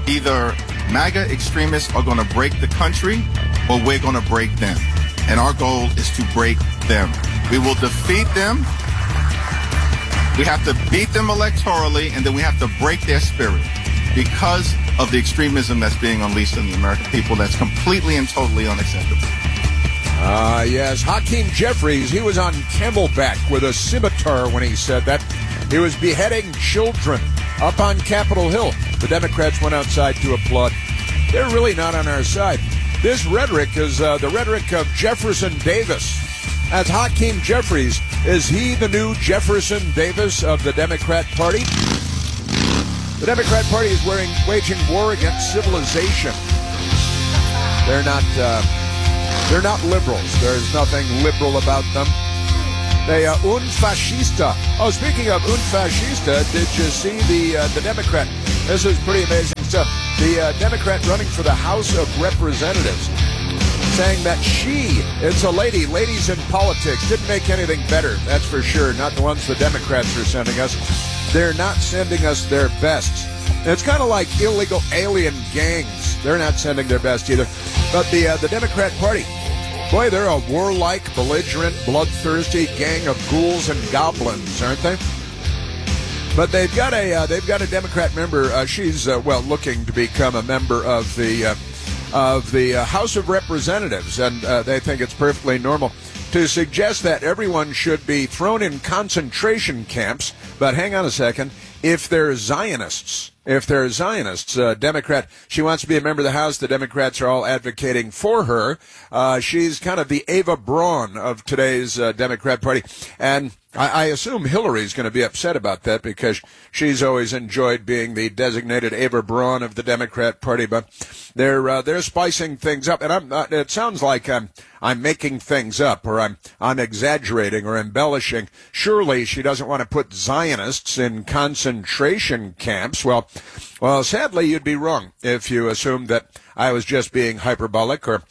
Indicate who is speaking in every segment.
Speaker 1: Either MAGA extremists are going to break the country or we're going to break them. And our goal is to break them. We will defeat them. We have to beat them electorally, and then we have to break their spirit because of the extremism that's being unleashed on the American people. That's completely and totally unacceptable.
Speaker 2: Yes, Hakeem Jeffries, he was on Camelback with a scimitar when he said that. He was beheading children up on Capitol Hill. The Democrats went outside to applaud. They're really not on our side. This rhetoric is the rhetoric of Jefferson Davis. As Hakeem Jeffries, is he the new Jefferson Davis of the Democrat Party? The Democrat Party is waging war against civilization. They're not liberals. There's nothing liberal about them. They are un fascista. Oh, speaking of un fascista, did you see the Democrat? This is pretty amazing stuff. The Democrat running for the House of Representatives, saying that it's a lady, ladies in politics, didn't make anything better, that's for sure. Not the ones the Democrats are sending us. They're not sending us their best. It's kind of like illegal alien gangs. They're not sending their best either. But the Democrat Party, boy, they're a warlike, belligerent, bloodthirsty gang of ghouls and goblins, aren't they? But they've got a Democrat member. She's looking to become a member of the House of Representatives, and they think it's perfectly normal to suggest that everyone should be thrown in concentration camps. But hang on a second, if they're Zionists. Democrat, she wants to be a member of the House. The Democrats are all advocating for her. She's kind of the Ava Braun of today's Democrat Party. And I assume Hillary's going to be upset about that because she's always enjoyed being the designated Ava Braun of the Democrat Party. But they're spicing things up. And it sounds like I'm making things up, or I'm exaggerating or embellishing. Surely she doesn't want to put Zionists in concentration camps. Well, sadly, you'd be wrong if you assumed that I was just being hyperbolic or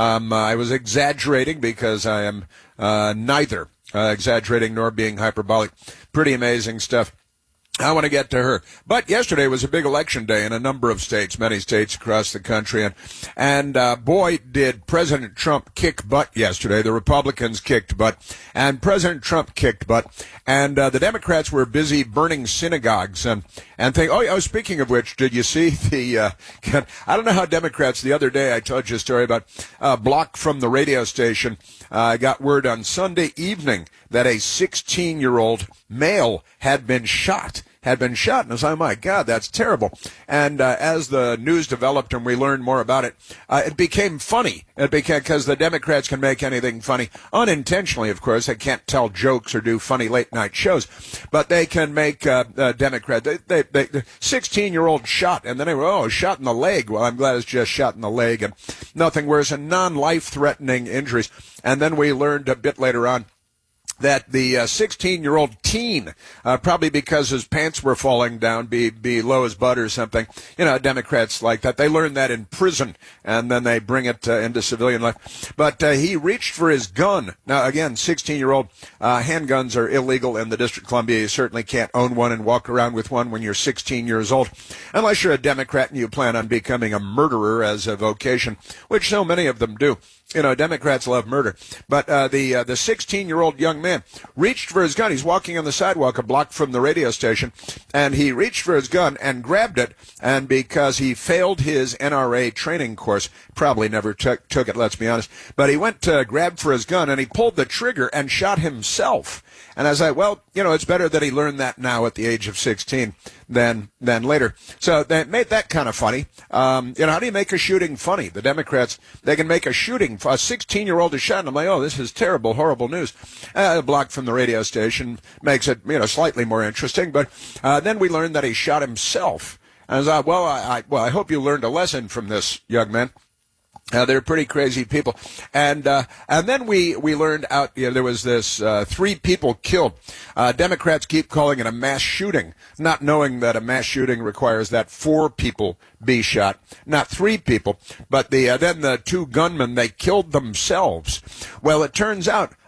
Speaker 2: I was exaggerating, because I am neither exaggerating nor being hyperbolic. Pretty amazing stuff. I want to get to her. But yesterday was a big election day in a number of states, many states across the country. And boy, did President Trump kick butt yesterday. The Republicans kicked butt, and President Trump kicked butt. And the Democrats were busy burning synagogues and think, speaking of which, did you see the, I don't know how Democrats, the other day I told you a story about a block from the radio station. I got word on Sunday evening that a 16-year-old male had been shot. And I was like, oh my God, that's terrible. And as the news developed and we learned more about it, it became funny. It became, because the Democrats can make anything funny. Unintentionally, of course. They can't tell jokes or do funny late-night shows. But they can make Democrat. They 16-year-old shot, and then they were, shot in the leg. Well, I'm glad it's just shot in the leg and nothing worse, and non-life-threatening injuries. And then we learned a bit later on that the 16-year-old teen, probably because his pants were falling down below his butt or something, Democrats like that. They learn that in prison, and then they bring it into civilian life. But he reached for his gun. Now, again, 16-year-old handguns are illegal in the District of Columbia. You certainly can't own one and walk around with one when you're 16 years old, unless you're a Democrat and you plan on becoming a murderer as a vocation, which so many of them do. Democrats love murder. But the 16-year-old young man reached for his gun. He's walking on the sidewalk a block from the radio station, and he reached for his gun and grabbed it. And because he failed his NRA training course, probably never took it, let's be honest, but he went to grab for his gun, and he pulled the trigger and shot himself. And I was like, well, it's better that he learned that now at the age of 16 than later. So they made that kind of funny. How do you make a shooting funny? The Democrats, they can make a shooting. A 16-year-old is shot, and I'm like, this is terrible, horrible news. A block from the radio station makes it, slightly more interesting. But then we learned that he shot himself. And I was like, I hope you learned a lesson from this, young man. They're pretty crazy people. And then we learned out, there was this 3 people killed. Democrats keep calling it a mass shooting, not knowing that a mass shooting requires that 4 people be shot, not 3 people. But then the 2 gunmen, they killed themselves. Well, it turns out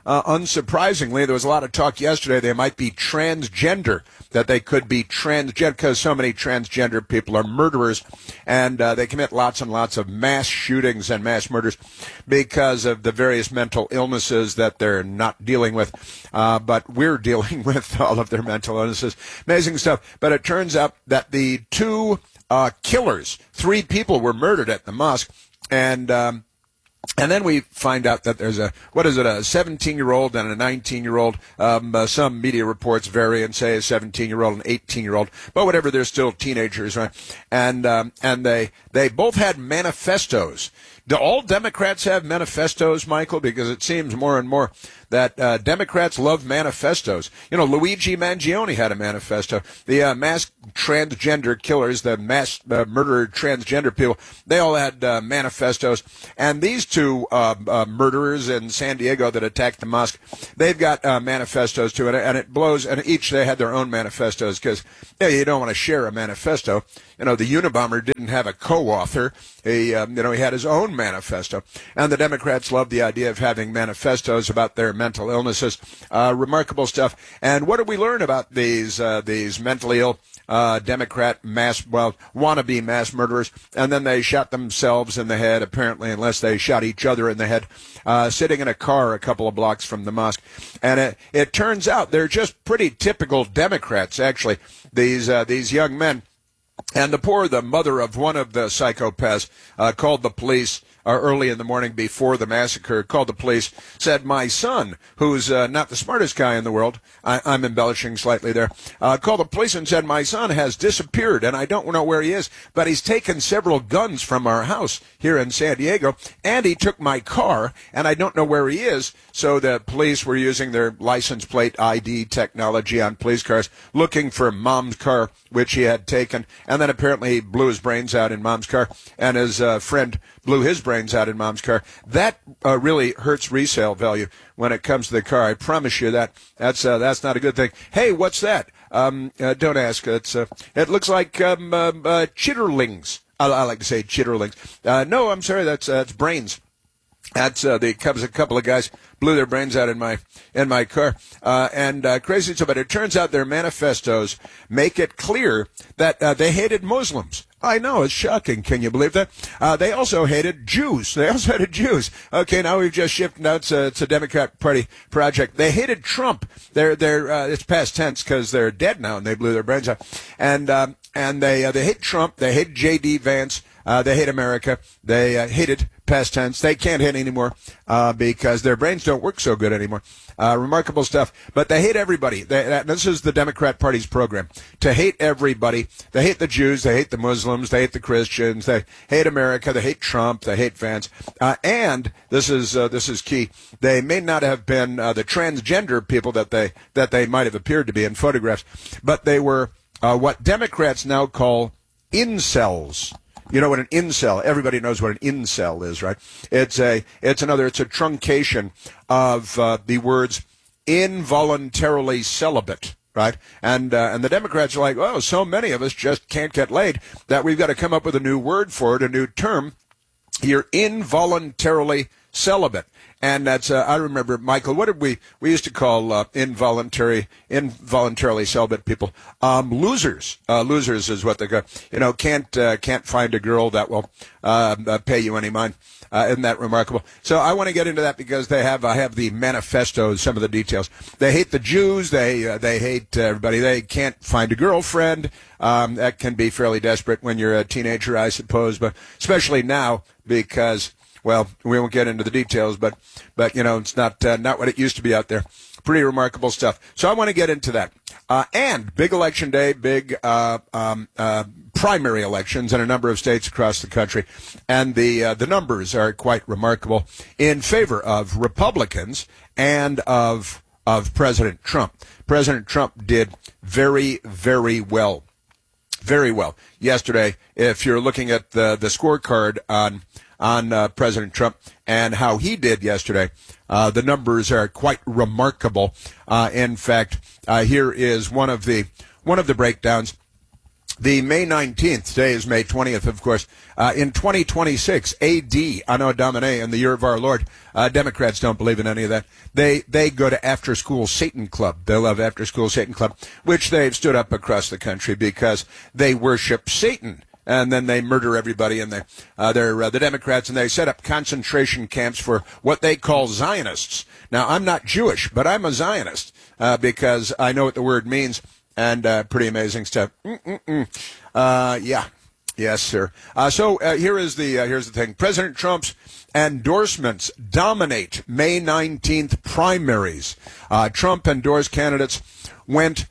Speaker 2: unsurprisingly, there was a lot of talk yesterday they might be transgender, that they could be transgender because so many transgender people are murderers, and they commit lots and lots of mass shootings and mass murders because of the various mental illnesses that they're not dealing with. But we're dealing with all of their mental illnesses. Amazing stuff. But it turns out that the two killers, 3 people were murdered at the mosque, and then we find out that there's a 17-year-old and a 19-year-old. Some media reports vary and say a 17-year-old and 18-year-old, but whatever, they're still teenagers, right? And they both had manifestos. Do all Democrats have manifestos, Michael? Because it seems more and more that Democrats love manifestos. You know, Luigi Mangione had a manifesto. The mass transgender killers, the mass murderer transgender people, they all had manifestos. And these two murderers in San Diego that attacked the mosque, they've got manifestos too, and it blows. And each they had their own manifestos because you don't want to share a manifesto. You know, the Unabomber didn't have a co-author. He had his own manifesto. And the Democrats love the idea of having manifestos about their mental illnesses. Remarkable stuff. And what did we learn about these mentally ill Democrat wannabe mass murderers? And then they shot themselves in the head, apparently, unless they shot each other in the head, sitting in a car a couple of blocks from the mosque. And it turns out they're just pretty typical Democrats, actually, these young men. And the mother of one of the psychopaths called the police early in the morning before the massacre, called the police, said, my son, who's not the smartest guy in the world, I'm embellishing slightly there, called the police and said, my son has disappeared, and I don't know where he is, but he's taken several guns from our house here in San Diego, and he took my car, and I don't know where he is. So the police were using their license plate ID technology on police cars, looking for Mom's car, which he had taken, and then apparently he blew his brains out in Mom's car, and his friend blew his brains out in Mom's car. That really hurts resale value when it comes to the car. I promise you that's not a good thing. Hey, what's that? Don't ask. It looks like chitterlings. I like to say chitterlings. No, I'm sorry. That's brains. That's a couple of guys blew their brains out in my car, and crazy stuff. But it turns out their manifestos make it clear that they hated Muslims. I know, it's shocking. Can you believe that? They also hated Jews. Okay, now we've just shifted out to Democrat Party project. They hated Trump. It's past tense because they're dead now and they blew their brains out. And they hate Trump. They hate J.D. Vance. They hate America. They hated past tense. They can't hate anymore because their brains don't work so good anymore. Remarkable stuff. But they hate everybody. This is the Democrat Party's program, to hate everybody. They hate the Jews. They hate the Muslims. They hate the Christians. They hate America. They hate Trump. They hate Vance. And this is key. They may not have been the transgender people that they might have appeared to be in photographs, but they were what Democrats now call incels. You know what an incel? Everybody knows what an incel is, right? It's a truncation of the words involuntarily celibate, right? And the Democrats are like, oh, so many of us just can't get laid that we've got to come up with a new word for it, a new term. You're involuntarily celibate. And that's, I remember, Michael, what did we used to call involuntarily celibate people? Losers. Losers is what they got. Can't find a girl that will pay you any mind. Isn't that remarkable? So I want to get into that because I have the manifestos, some of the details. They hate the Jews. They hate everybody. They can't find a girlfriend. That can be fairly desperate when you're a teenager, I suppose, but especially now because, well, we won't get into the details, but it's not what it used to be out there. Pretty remarkable stuff. So I want to get into that. And big election day, big primary elections in a number of states across the country, and the numbers are quite remarkable in favor of Republicans and of President Trump. President Trump did very, very well. Very well yesterday. If you're looking at the scorecard on President Trump and how he did yesterday, the numbers are quite remarkable. In fact, here is one of the breakdowns. the May 19th, today is May 20th, of course, in 2026, A.D., Anno Domini, in the year of our Lord, Democrats don't believe in any of that. They go to after-school Satan Club. They love after-school Satan Club, which they've stood up across the country because they worship Satan. And then they murder everybody, and they're the Democrats, and they set up concentration camps for what they call Zionists. Now, I'm not Jewish, but I'm a Zionist because I know what the word means. And pretty amazing stuff. Yeah. Yes, sir. So here's the thing. President Trump's endorsements dominate May 19th primaries. Trump endorsed candidates went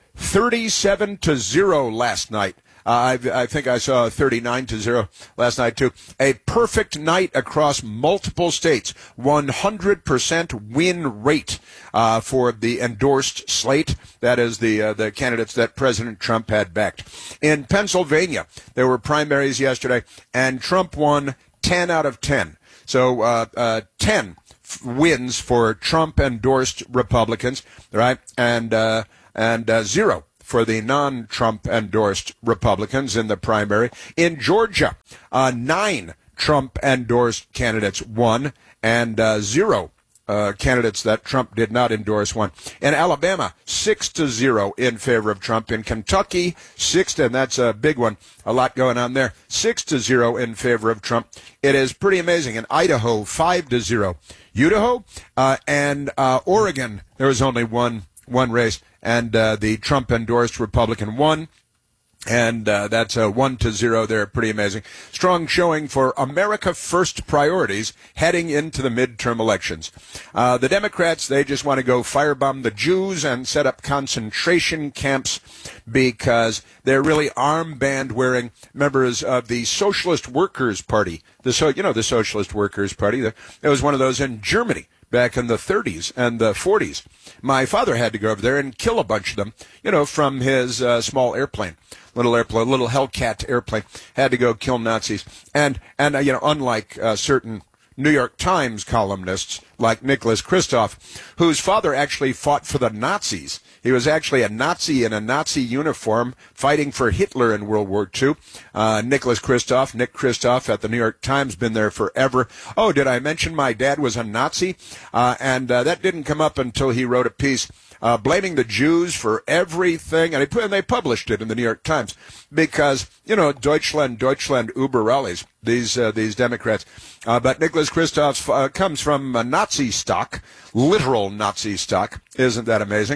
Speaker 2: 37-0 last night. I think I saw 39-0 last night, too. A perfect night across multiple states. 100% win rate for the endorsed slate. That is the candidates that President Trump had backed. In Pennsylvania, there were primaries yesterday, and Trump won 10 out of 10. So 10 wins for Trump-endorsed Republicans, right? And 0 for the non-Trump endorsed Republicans in the primary. In Georgia, 9 Trump endorsed candidates won, and 0 candidates that Trump did not endorse won. In Alabama, 6-0 in favor of Trump. In Kentucky, 6, and that's a big one, a lot going on there, 6-0 in favor of Trump. It is pretty amazing. In Idaho, 5-0. Idaho and Oregon, there was only one race, and the Trump-endorsed Republican won, and that's 1-0 there. Pretty amazing. Strong showing for America First priorities heading into the midterm elections. The Democrats, they just want to go firebomb the Jews and set up concentration camps because they're really armband-wearing members of the Socialist Workers' Party. The Socialist Workers' Party. There was one of those in Germany back in the 30s and the 40s. My father had to go over there and kill a bunch of them, from his small airplane, little Hellcat airplane, had to go kill Nazis. And unlike certain New York Times columnists like Nicholas Kristof, whose father actually fought for the Nazis. He was actually a Nazi in a Nazi uniform fighting for Hitler in World War II. Nick Kristof at the New York Times, been there forever. Oh, did I mention my dad was a Nazi? And that didn't come up until he wrote a piece blaming the Jews for everything, and they published it in the New York Times because, Deutschland über alles, these Democrats. But Nicholas Kristof comes from Nazi stock, literal Nazi stock. Isn't that amazing?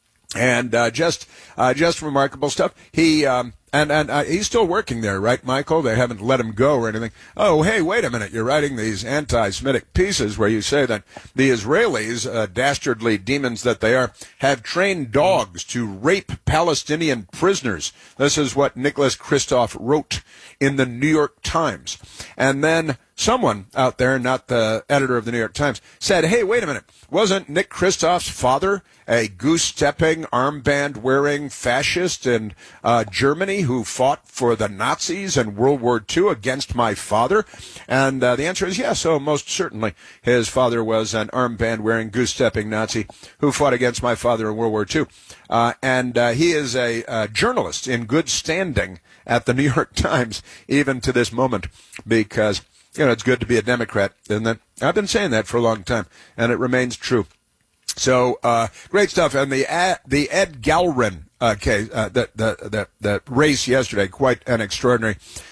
Speaker 2: And just remarkable stuff. He and he's still working there, right, Michael? They haven't let him go or anything. Oh, hey, wait a minute! You're writing these anti-Semitic pieces where you say that the Israelis, dastardly demons that they are, have trained dogs to rape Palestinian prisoners. This is what Nicholas Kristof wrote in the New York Times, and then someone out there, not the editor of the New York Times, said, hey, wait a minute. Wasn't Nick Kristof's father a goose-stepping, armband-wearing fascist in Germany who fought for the Nazis in World War II against my father? And the answer is yes, so most certainly his father was an armband-wearing, goose-stepping Nazi who fought against my father in World War II. And he is a journalist in good standing at the New York Times, even to this moment, because it's good to be a Democrat, isn't it? I've been saying that for a long time, and it remains true. So great stuff. And the Ed Galrin case, that race yesterday, quite an extraordinary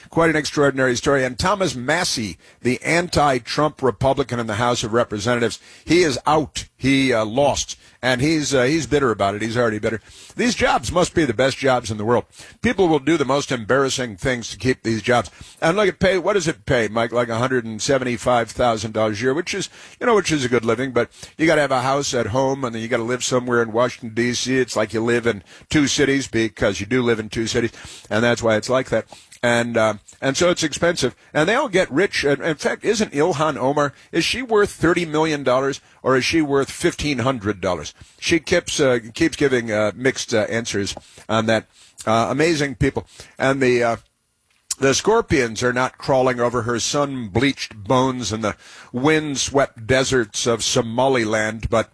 Speaker 2: story. And Thomas Massie, the anti-Trump Republican in the House of Representatives, he is out. He lost, and he's bitter about it. He's already bitter. These jobs must be the best jobs in the world. People will do the most embarrassing things to keep these jobs. And look at pay. What does it pay, Mike? Like $175,000 a year, which is a good living. But you got to have a house at home, and then you got to live somewhere in Washington D.C. It's like you live in two cities because you do live in two cities, and that's why it's like that. And so it's expensive. And they all get rich. In fact, isn't Ilhan Omar, is she worth $30 million or is she worth $1,500? She keeps giving mixed answers on that. Amazing people. And the scorpions are not crawling over her sun-bleached bones in the wind-swept deserts of Somaliland, but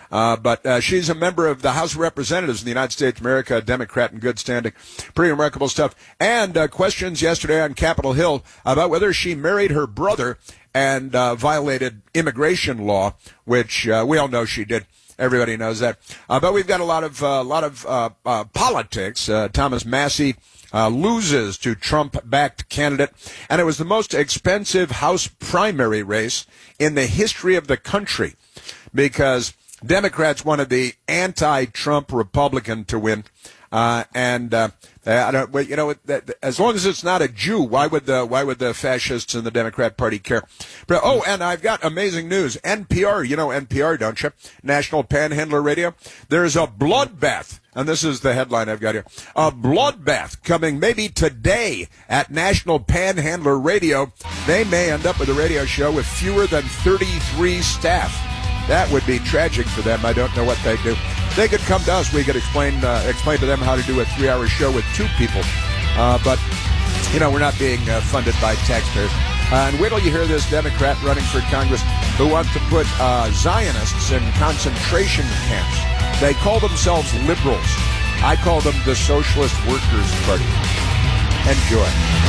Speaker 2: But she's a member of the House of Representatives in the United States of America, a Democrat in good standing. Pretty remarkable stuff. And questions yesterday on Capitol Hill about whether she married her brother and violated immigration law, which we all know she did. Everybody knows that. But we've got a lot of politics. Thomas Massie loses to Trump-backed candidate, and it was the most expensive House primary race in the history of the country because Democrats wanted the anti-Trump Republican to win. I don't. You know, as long as it's not a Jew, why would the fascists in the Democrat Party care? But, and I've got amazing news. NPR, you know NPR, don't you? National Panhandler Radio. There's a bloodbath, and this is the headline I've got here. A bloodbath coming maybe today at National Panhandler Radio. They may end up with a radio show with fewer than 33 staff. That would be tragic for them. I don't know what they'd do. They could come to us. We could explain to them how to do a 3-hour show with 2 people. But, you know, we're not being funded by taxpayers. And wait till you hear this Democrat running for Congress who wants to put Zionists in concentration camps. They call themselves liberals. I call them the Socialist Workers' Party. Enjoy.